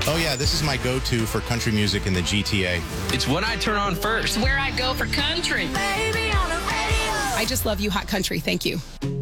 Oh, yeah, this is my go-to for country music in the GTA. It's what I turn on first. It's where I go for country. Baby on the radio. I just love you, hot country. Thank you.